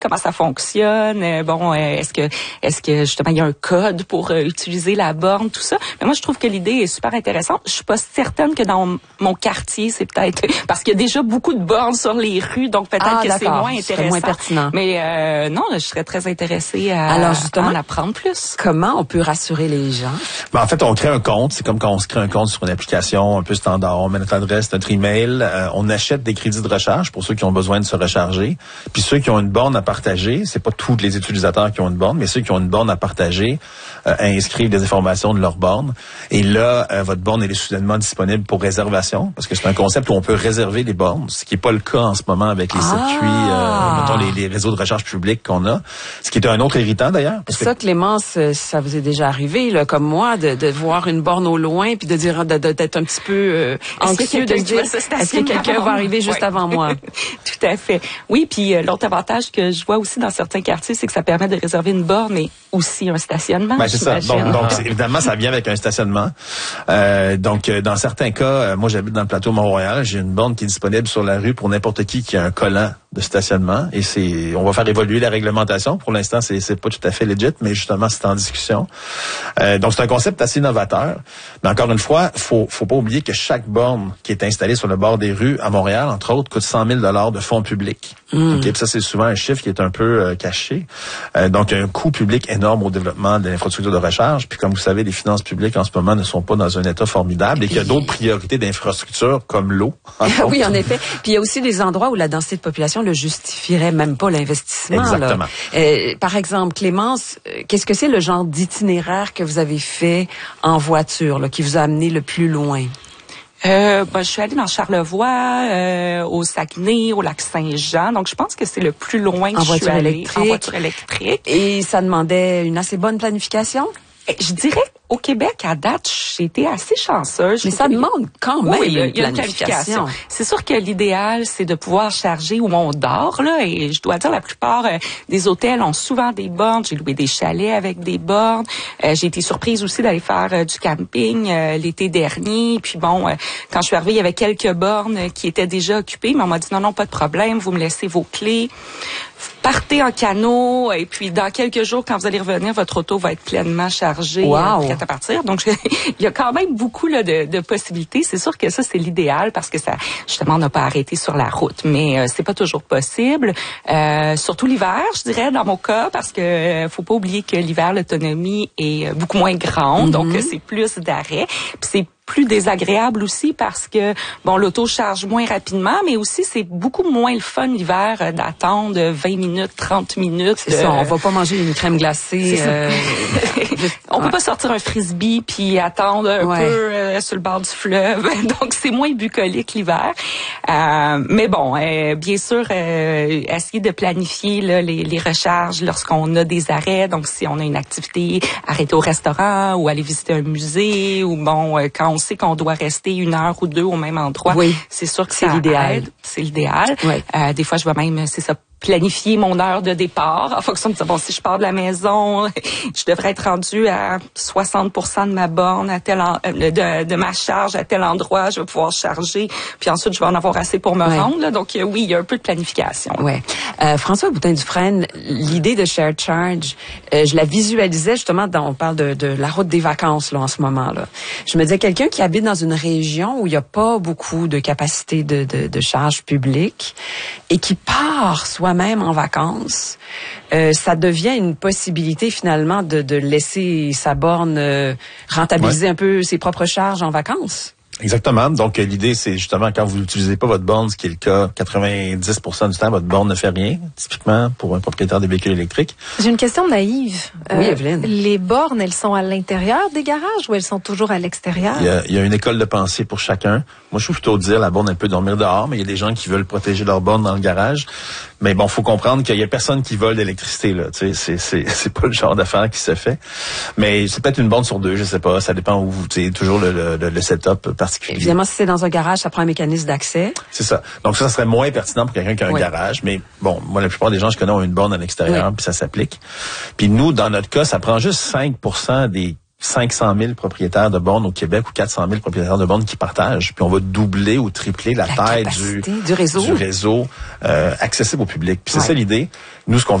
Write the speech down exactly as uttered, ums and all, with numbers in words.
comment ça fonctionne. Euh, bon, euh, est-ce que est-ce que justement il y a un code pour euh, utiliser la borne, tout ça. Mais moi, je trouve que l'idée est super intéressante. Je suis pas certaine que dans mon quartier, c'est peut-être parce qu'il y a déjà beaucoup de bornes sur les rues, donc peut-être ah, que c'est moins intéressant, moins pertinent. Mais euh, non, je serais très intéressée à, Alors justement, à en apprendre plus. Comment on peut rassurer les gens? Ben, en fait, on crée un compte. C'est comme quand on se crée un compte sur une application un peu standard. On met notre adresse, notre email. Euh, on achète des crédits de recharge pour ceux qui ont besoin de se recharger. Puis ceux qui ont une borne à partager, c'est pas tous les utilisateurs qui ont une borne, mais ceux qui ont une borne à partager euh, inscrivent des informations de leur borne. Et là, euh, votre borne elle est soudainement disponible pour réservation, parce que c'est un concept où on peut réserver des bornes, ce qui est pas le cas en ce moment avec les ah. circuits, euh, mettons les, les réseaux de recharge publics qu'on a. Ce qui est un autre irritant d'ailleurs. Ça, que... Clémence, ça vous est déjà arrivé, là, comme moi, de, de voir une borne au loin puis de dire de, de, d'être un petit peu euh, anxieux de se dire est-ce que quelqu'un va arriver juste ouais. avant moi? Tout à fait. Oui, puis euh, l'autre avantage que je vois aussi dans certains quartiers, c'est que ça permet de réserver une borne et aussi un stationnement. Ben, c'est ça. Donc, donc c'est, évidemment, ça vient avec un stationnement. Euh, donc, euh, dans certains cas, euh, moi, j'habite dans le plateau Mont-Royal, j'ai une borne qui est disponible sur la rue pour n'importe qui qui a un collant de stationnement. Et c'est, on va faire évoluer la réglementation. Pour l'instant, c'est, c'est pas tout à fait legit, mais justement, c'est en discussion. Euh, donc, c'est un concept assez novateur. Mais encore une fois, faut, faut pas oublier que chaque borne qui est installée sur le bord des rues à Montréal, entre autres, coûte cent mille dollars de fonds publics. Mm. Okay? Puis ça, c'est souvent un chiffre qui est un peu euh, caché. Euh, donc, il y a un coût public énorme au développement de l'infrastructure de recharge. Puis, comme vous savez, les finances publiques en ce moment ne sont pas dans un état formidable et qu'il y a d'autres priorités d'infrastructure comme l'eau. Oui, en effet. Puis, il y a aussi des endroits où la densité de population ne justifierait même pas l'investissement. Exactement. Là. Euh, par exemple, Clémence, qu'est-ce que c'est le genre d'itinéraire que vous avez fait en voiture, là, qui vous a amené le plus loin? Euh, ben, je suis allée dans Charlevoix, euh, au Saguenay, au lac Saint-Jean. Donc, je pense que c'est le plus loin que en je suis allée électrique. en voiture électrique. Et ça demandait une assez bonne planification? Je dirais au Québec, à date, j'ai été assez chanceuse. Mais ça demande quand même oui, une, planification. une planification. C'est sûr que l'idéal, c'est de pouvoir charger où on dort, là. Et je dois dire, la plupart euh, des hôtels ont souvent des bornes. J'ai loué des chalets avec des bornes. Euh, j'ai été surprise aussi d'aller faire euh, du camping euh, l'été dernier. Puis bon, euh, quand je suis arrivée, il y avait quelques bornes euh, qui étaient déjà occupées. Mais on m'a dit, non, non, pas de problème. Vous me laissez vos clés. Partez en canot. Et puis, dans quelques jours, quand vous allez revenir, votre auto va être pleinement chargée. Wow. Euh, prête à partir. Donc, il y a quand même beaucoup là, de, de possibilités. C'est sûr que ça, c'est l'idéal parce que ça, justement, on n'a pas arrêté sur la route. Mais euh, c'est pas toujours possible. Euh, surtout l'hiver, je dirais, dans mon cas, parce que euh, faut pas oublier que l'hiver, l'autonomie est beaucoup moins grande. Mm-hmm. Donc, c'est plus d'arrêt. Puis c'est plus désagréable aussi parce que, bon, l'auto charge moins rapidement, mais aussi c'est beaucoup moins le fun l'hiver euh, d'attendre vingt minutes, trente minutes. C'est euh, ça, on va pas manger une crème glacée. Euh, on ouais. peut pas sortir un frisbee puis attendre un ouais. peu euh, sur le bord du fleuve. Donc, c'est moins bucolique l'hiver. Euh, mais bon, euh, bien sûr, euh, essayer de planifier là, les, les recharges lorsqu'on a des arrêts. Donc, si on a une activité, arrêter au restaurant ou aller visiter un musée ou bon, euh, quand on sait qu'on doit rester une heure ou deux au même endroit. Oui, c'est sûr que c'est l'idéal. Aide. C'est l'idéal. Oui. Euh, des fois, je vais même, c'est ça, planifier mon heure de départ en fonction de ça. Bon, si je pars de la maison, je devrais être rendue à soixante pour cent de ma borne, à tel en, de, de ma charge à tel endroit, je vais pouvoir charger. Puis ensuite, je vais en avoir assez pour me ouais. rendre. Là. Donc, euh, oui, il y a un peu de planification. Ouais. Euh, François Boutin-Dufresne, l'idée de Shared Charge, euh, je la visualisais justement dans, on parle de, de la route des vacances là en ce moment là. Je me disais, quelqu'un qui habite dans une région où il n'y a pas beaucoup de capacité de, de, de charge publique et qui part soit même en vacances, euh, ça devient une possibilité finalement de, de laisser sa borne euh, rentabiliser ouais. un peu ses propres charges en vacances. Exactement. Donc, l'idée, c'est justement quand vous n'utilisez pas votre borne, ce qui est le cas quatre-vingt-dix pour cent du temps, votre borne ne fait rien, typiquement pour un propriétaire de véhicules électriques. J'ai une question naïve. Oui, euh, Evelyne. Les bornes, elles sont à l'intérieur des garages ou elles sont toujours à l'extérieur? Il y a, il y a une école de pensée pour chacun. Moi, je suis plutôt dire la borne, elle peut dormir dehors, mais il y a des gens qui veulent protéger leur borne dans le garage. Mais bon, faut comprendre qu'il y a personne qui vole d'électricité, là. Tu sais, c'est, c'est, c'est pas le genre d'affaire qui se fait. Mais c'est peut-être une borne sur deux, je sais pas. Ça dépend où vous, tu sais, toujours le, le, le setup particulier. Évidemment, si c'est dans un garage, ça prend un mécanisme d'accès. C'est ça. Donc ça, ça serait moins pertinent pour quelqu'un qui a un oui. garage. Mais bon, moi, la plupart des gens que je connais ont une borne à l'extérieur, oui. puis ça s'applique. Puis nous, dans notre cas, ça prend juste cinq pour cent des cinq cent mille propriétaires de bornes au Québec ou quatre cent mille propriétaires de bornes qui partagent. Puis on va doubler ou tripler la, la taille du, du réseau, du réseau euh, accessible au public. Puis c'est ouais. ça l'idée. Nous, ce qu'on